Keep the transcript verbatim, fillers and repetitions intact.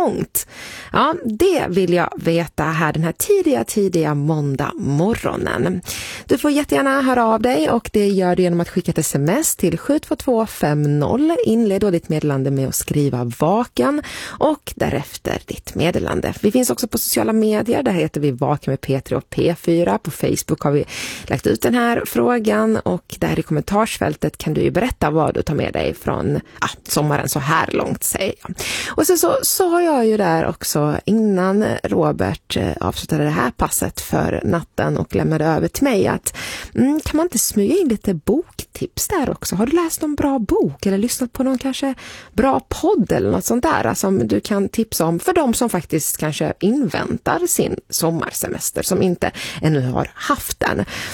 långt? Ja, det vill jag veta här den här tidiga, tidiga måndag morgonen. Du får jättegärna höra av dig och det gör du genom att skicka ett sms till sju två två fem noll. Inled då ditt meddelande med att skriva vaken och därefter ditt meddelande. Vi finns också på sociala medier, där heter vi Vaken med P tre och P fyra. På Facebook har vi lagt ut den här frågan och där i kommentarsfältet kan du ju berätta vad du tar med dig från ah, sommaren så här långt, säger jag. Och så, så sa jag ju där också innan Robert eh, avslutade det här passet för natten och lämnade över till mig att mm, kan man inte smyga in lite boktips där också? Har du läst någon bra bok eller lyssnat på någon kanske bra podd eller något sånt där som du kan tipsa om för de som faktiskt kanske inväntar sin sommarsemester, som inte ännu har haft den?